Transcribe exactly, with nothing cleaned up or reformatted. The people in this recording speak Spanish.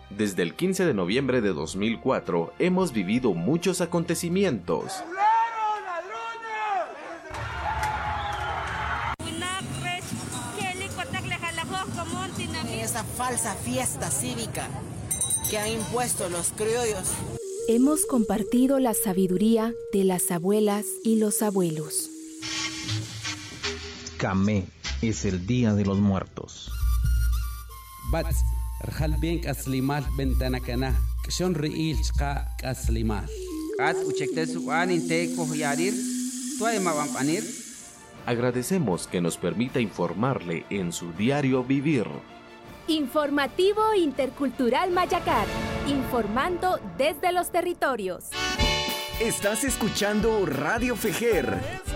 Desde el quince de noviembre de dos mil cuatro hemos vivido muchos acontecimientos. Esa falsa fiesta cívica que han impuesto los criollos. Hemos compartido la sabiduría de las abuelas y los abuelos. Camé es el Día de los Muertos. Bats, rjal bien kaslimal bentanakana, kshon riil chqa kaslimal. Kat uchektesu anin te yarir, tuay mawampanir. Agradecemos que nos permita informarle en su diario vivir. Informativo Intercultural Mayacar, informando desde los territorios. Estás escuchando Radio Fejer.